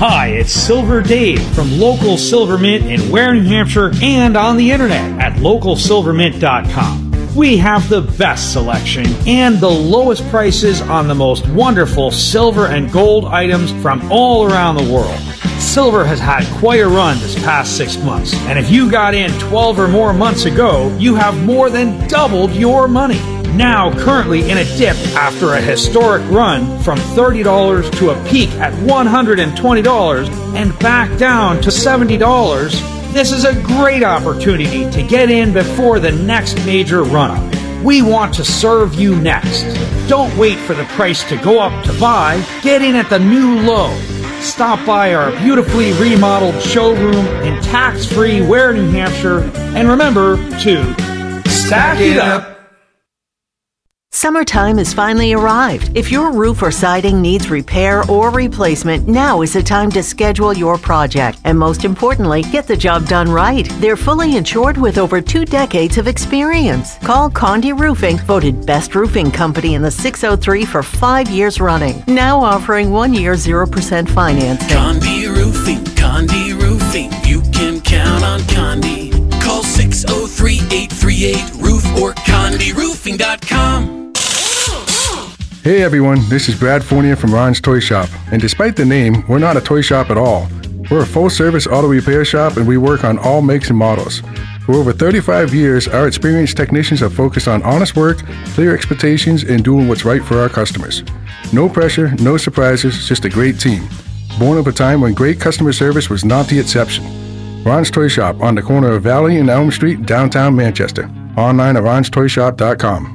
Hi, it's Silver Dave from Local Silver Mint in Ware, New Hampshire, and on the internet at localsilvermint.com. We have the best selection and the lowest prices on the most wonderful silver and gold items from all around the world. Silver has had quite a run this past 6 months, and if you got in 12 or more months ago, you have more than doubled your money. Now currently in a dip after a historic run from $30 to a peak at $120 and back down to $70, this is a great opportunity to get in before the next major run-up. We want to serve you next. Don't wait for the price to go up to buy. Get in at the new low. Stop by our beautifully remodeled showroom in tax-free Ware, New Hampshire, and remember to stack it up. Summertime has finally arrived. If your roof or siding needs repair or replacement, now is the time to schedule your project. And most importantly, get the job done right. They're fully insured with over 2 decades of experience. Call Condé Roofing, voted best roofing company in the 603 for 5 years running. Now offering 1 year 0% financing. Condé Roofing, Condé Roofing. You can count on Condé. Call 603-838-ROOF or CondéRoofing.com. Hey everyone, this is Brad Fournier from Ron's Toy Shop, and despite the name, we're not a toy shop at all. We're a full-service auto repair shop and we work on all makes and models. For over 35 years, our experienced technicians have focused on honest work, clear expectations, and doing what's right for our customers. No pressure, no surprises, just a great team. Born of a time when great customer service was not the exception. Ron's Toy Shop on the corner of Valley and Elm Street, downtown Manchester. Online at ronstoyshop.com.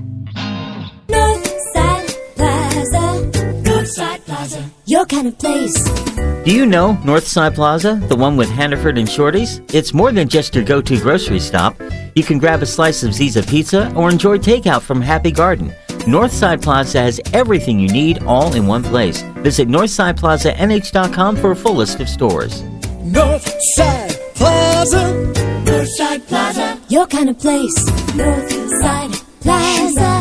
Northside Plaza, your kind of place. Do you know Northside Plaza, the one with Hannaford and Shorty's? It's more than just your go-to grocery stop. You can grab a slice of Ziza Pizza or enjoy takeout from Happy Garden. Northside Plaza has everything you need all in one place. Visit NorthsidePlazaNH.com for a full list of stores. Northside Plaza, Northside Plaza, your kind of place. Northside Plaza.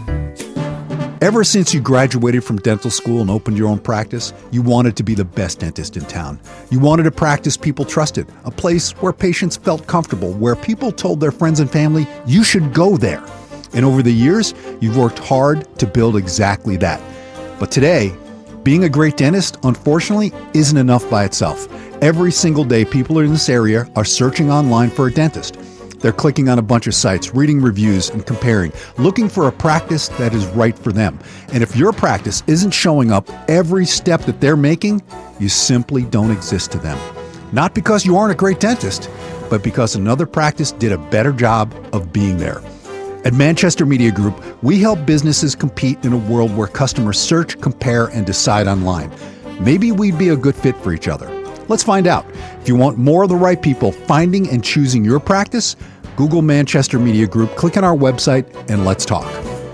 Ever since you graduated from dental school and opened your own practice, you wanted to be the best dentist in town. You wanted a practice people trusted, a place where patients felt comfortable, where people told their friends and family, you should go there. And over the years, you've worked hard to build exactly that. But today, being a great dentist, unfortunately, isn't enough by itself. Every single day, people in this area are searching online for a dentist. They're clicking on a bunch of sites, reading reviews and comparing, looking for a practice that is right for them. And if your practice isn't showing up every step that they're making, you simply don't exist to them. Not because you aren't a great dentist, but because another practice did a better job of being there. At Manchester Media Group, we help businesses compete in a world where customers search, compare, and decide online. Maybe we'd be a good fit for each other. Let's find out. If you want more of the right people finding and choosing your practice, Google Manchester Media Group, click on our website, and let's talk.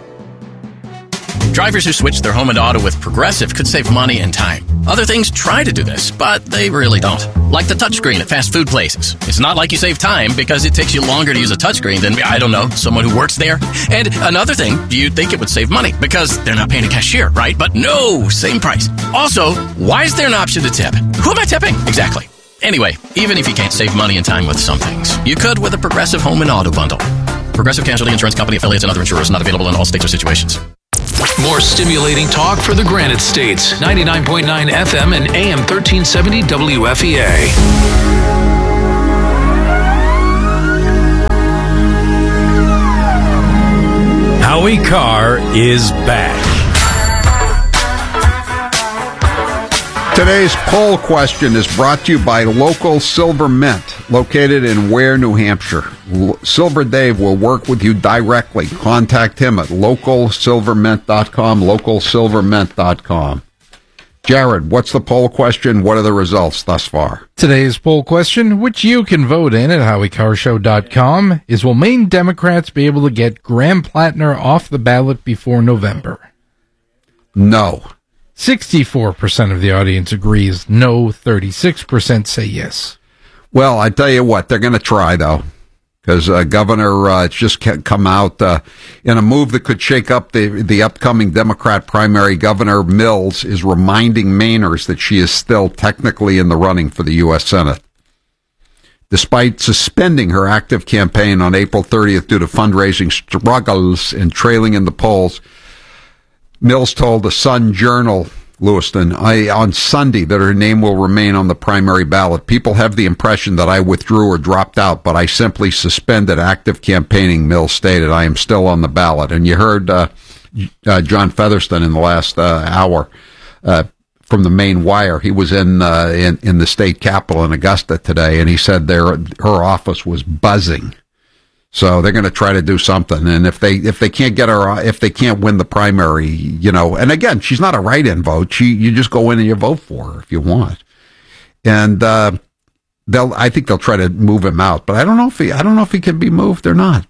Drivers who switch their home and auto with Progressive could save money and time. Other things try to do this, but they really don't. Like the touchscreen at fast food places. It's not like you save time because it takes you longer to use a touchscreen than, I don't know, someone who works there. And another thing, you'd think it would save money because they're not paying a cashier, right? But no, same price. Also, why is there an option to tip? Who am I tipping? Exactly. Anyway, even if you can't save money and time with some things, you could with a Progressive Home and Auto Bundle. Progressive Casualty Insurance Company, affiliates, and other insurers not available in all states or situations. More stimulating talk for the Granite States. 99.9 FM and AM 1370 WFEA. Howie Carr is back. Today's poll question is brought to you by Local Silver Mint, located in Ware, New Hampshire. Silver Dave will work with you directly. Contact him at localsilvermint.com, localsilvermint.com. Jared, what's the poll question? What are the results thus far? Today's poll question, which you can vote in at HowieCarrShow.com, is will Maine Democrats be able to get Graham Plattner off the ballot before November? No. 64% of the audience agrees no, 36% say yes. Well, I tell you what, they're going to try, though, because Governor it's just come out in a move that could shake up the upcoming Democrat primary. Governor Mills is reminding Mainers that she is still technically in the running for the U.S. Senate. Despite suspending her active campaign on April 30th due to fundraising struggles and trailing in the polls, Mills told the Sun Journal, Lewiston, on Sunday that her name will remain on the primary ballot. People have the impression that I withdrew or dropped out, but I simply suspended active campaigning, Mills stated. I am still on the ballot. And you heard John Featherston in the last hour from the Maine Wire. He was in the state capitol in Augusta today, and he said her office was buzzing. So they're going to try to do something, and if they can't get her, if they can't win the primary, and again, she's not a write-in vote. You just go in and you vote for her if you want, and I think they'll try to move him out, but I don't know if he can be moved or not.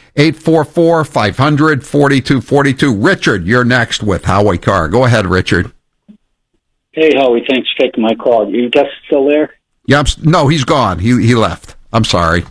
844-500-4242. Richard, you're next with Howie Carr. Go ahead, Richard. Hey, Howie, thanks for taking my call. You guys still there? Yeah, no, he's gone. He left. I'm sorry.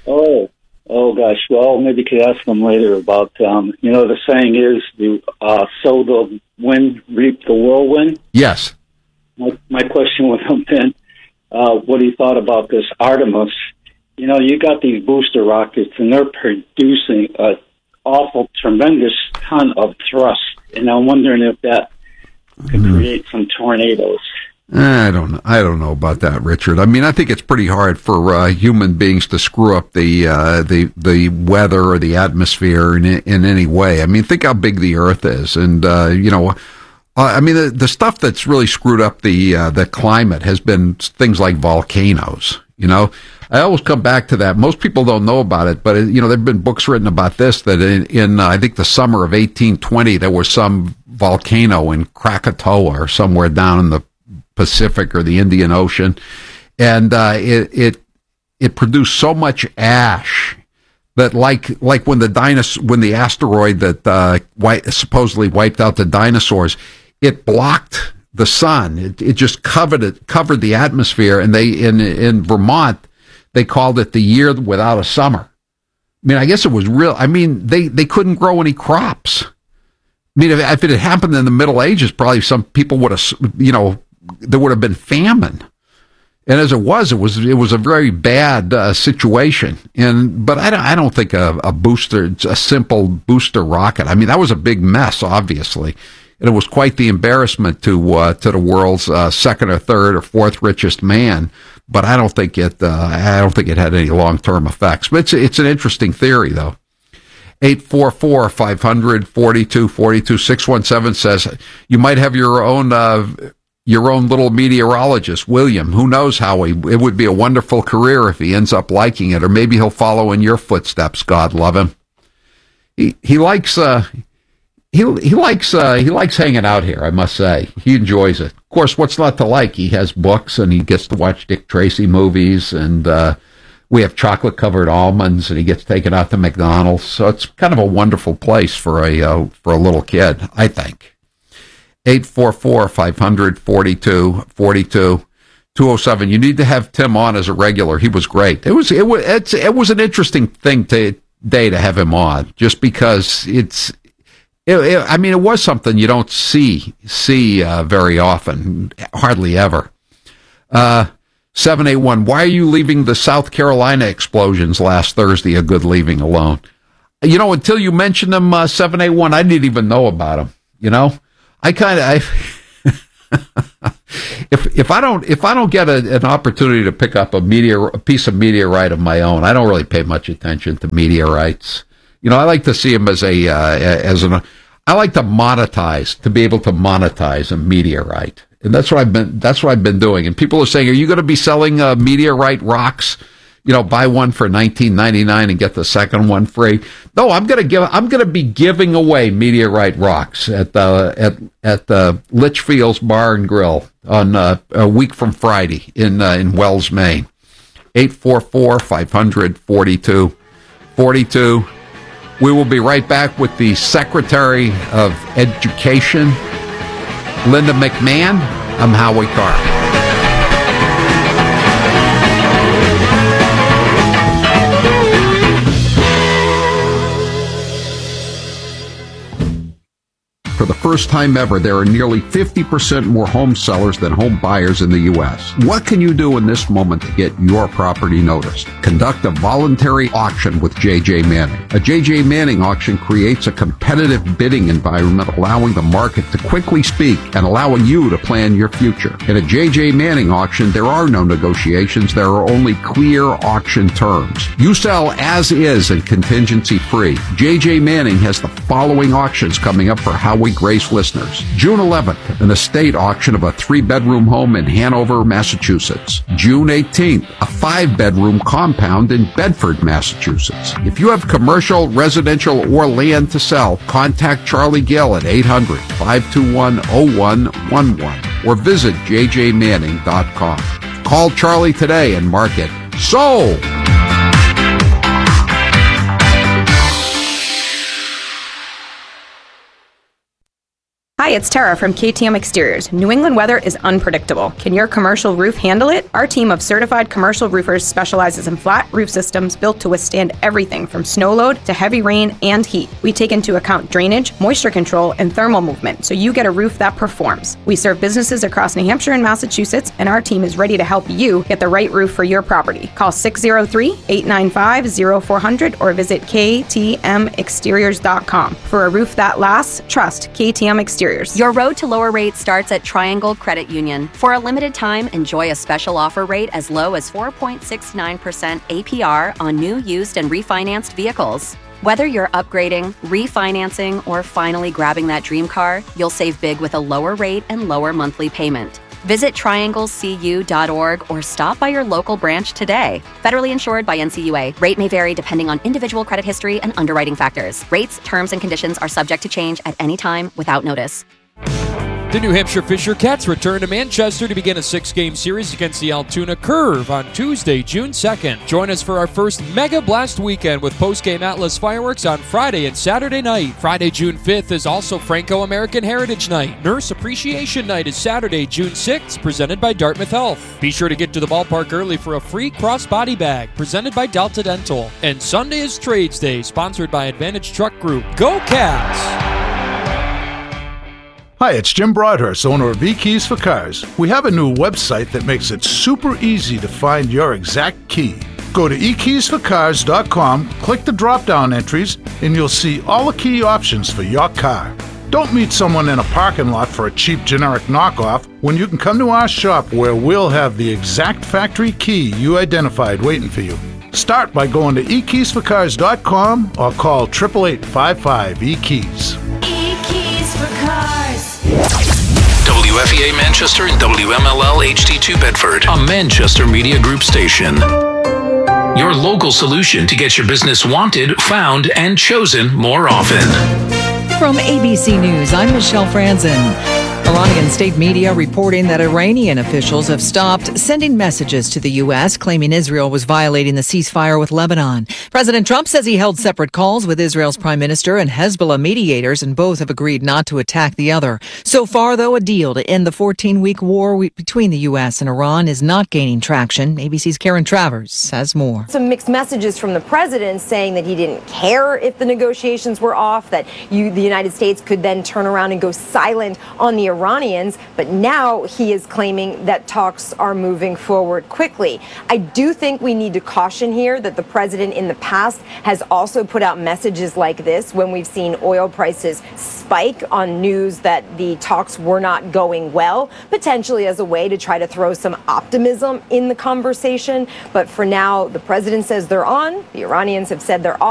Oh, gosh. Well, maybe you could ask them later about, the saying is, sow the wind, reap the whirlwind. Yes. My question would have been, what do you thought about this Artemis? You got these booster rockets, and they're producing an awful, tremendous ton of thrust, and I'm wondering if that could create some tornadoes. I don't know about that, Richard. I mean, I think it's pretty hard for human beings to screw up the weather or the atmosphere in any way. I mean, think how big the Earth is, and the stuff that's really screwed up the climate has been things like volcanoes. I always come back to that. Most people don't know about it, but there've been books written about this. That in I think the summer of 1820, there was some volcano in Krakatoa or somewhere down in the Pacific or the Indian Ocean, and it produced so much ash that like when the asteroid that supposedly wiped out the dinosaurs, it blocked the sun. It just covered the atmosphere, and they in Vermont they called it the year without a summer. I mean, I guess it was real. I mean, they couldn't grow any crops. I mean, if it had happened in the Middle Ages, probably some people would have, there would have been famine, and as it was a very bad situation. But I don't think a simple booster rocket. I mean, that was a big mess, obviously, and it was quite the embarrassment to the world's second or third or fourth richest man. But I don't think it had any long-term effects. But it's an interesting theory, though. 844-500-4242. 617 says you might have your own little meteorologist, William. Who knows, Howie? It would be a wonderful career if he ends up liking it, or maybe he'll follow in your footsteps. God love him. He likes hanging out here, I must say. He enjoys it. Of course, what's not to like? He has books, and he gets to watch Dick Tracy movies, and we have chocolate-covered almonds, and he gets taken out to McDonald's. So it's kind of a wonderful place for a little kid, I think. 844-500-4242. 207. You need to have Tim on as a regular. He was great. It was an interesting thing today to have him on, just because it was something you don't see very often, hardly ever. 781. Why are you leaving the South Carolina explosions last Thursday a good leaving alone? Until you mentioned them, 781, I didn't even know about them. If I don't get an opportunity to pick up a piece of meteorite of my own, I don't really pay much attention to meteorites. I like to see them I like to be able to monetize a meteorite. And that's what I've been doing. And people are saying, are you going to be selling meteorite rocks? Buy one for $19.99 and get the second one free. No, I'm going to be giving away meteorite rocks at the Litchfield's Bar and Grill on a week from Friday in Wells, Maine. 844-500-4242. We will be right back with the Secretary of Education, Linda McMahon. I'm Howie Carr. For the first time ever, there are nearly 50% more home sellers than home buyers in the U.S. What can you do in this moment to get your property noticed? Conduct a voluntary auction with J.J. Manning. A J.J. Manning auction creates a competitive bidding environment, allowing the market to quickly speak and allowing you to plan your future. In a J.J. Manning auction, there are no negotiations. There are only clear auction terms. You sell as is and contingency free. J.J. Manning has the following auctions coming up for Howie Grace listeners. June 11th, an estate auction of a 3-bedroom home in Hanover, Massachusetts. June 18th, a 5-bedroom compound in Bedford, Massachusetts. If you have commercial, residential, or land to sell, contact Charlie Gill at 800-521-0111 or visit jjmanning.com. Call Charlie today and mark it sold. Hi, it's Tara from KTM Exteriors. New England weather is unpredictable. Can your commercial roof handle it? Our team of certified commercial roofers specializes in flat roof systems built to withstand everything from snow load to heavy rain and heat. We take into account drainage, moisture control, and thermal movement, so you get a roof that performs. We serve businesses across New Hampshire and Massachusetts, and our team is ready to help you get the right roof for your property. Call 603-895-0400 or visit ktmexteriors.com. For a roof that lasts, trust KTM Exteriors. Your road to lower rates starts at Triangle Credit Union. For a limited time, enjoy a special offer rate as low as 4.69% APR on new, used, and refinanced vehicles. Whether you're upgrading, refinancing, or finally grabbing that dream car, you'll save big with a lower rate and lower monthly payment. Visit trianglecu.org or stop by your local branch today. Federally insured by NCUA. Rate may vary depending on individual credit history and underwriting factors. Rates, terms, and conditions are subject to change at any time without notice. The New Hampshire Fisher Cats return to Manchester to begin a 6-game series against the Altoona Curve on Tuesday, June 2nd. Join us for our first Mega Blast weekend with post-game Atlas fireworks on Friday and Saturday night. Friday, June 5th is also Franco-American Heritage Night. Nurse Appreciation Night is Saturday, June 6th, presented by Dartmouth Health. Be sure to get to the ballpark early for a free cross-body bag, presented by Delta Dental. And Sunday is Trades Day, sponsored by Advantage Truck Group. Go Cats! Hi, it's Jim Broadhurst, owner of eKeys for Cars. We have a new website that makes it super easy to find your exact key. Go to eKeysForCars.com, click the drop-down entries, and you'll see all the key options for your car. Don't meet someone in a parking lot for a cheap generic knockoff when you can come to our shop where we'll have the exact factory key you identified waiting for you. Start by going to eKeysForCars.com or call 888-55-EKEYS. eKeys for Cars. WFEA Manchester and WMLL HD2 Bedford, a Manchester Media Group station. Your local solution to get your business wanted, found, and chosen more often. From ABC News, I'm Michelle Franzen. Iranian state media reporting that Iranian officials have stopped sending messages to the U.S. claiming Israel was violating the ceasefire with Lebanon. President Trump says he held separate calls with Israel's prime minister and Hezbollah mediators, and both have agreed not to attack the other. So far, though, a deal to end the 14-week war between the U.S. and Iran is not gaining traction. ABC's Karen Travers has more. Some mixed messages from the president saying that he didn't care if the negotiations were off, that the United States could then turn around and go silent on the Iranians, but now he is claiming that talks are moving forward quickly. I do think we need to caution here that the president in the past has also put out messages like this when we've seen oil prices spike on news that the talks were not going well, potentially as a way to try to throw some optimism in the conversation. But for now, the president says they're on. The Iranians have said they're off.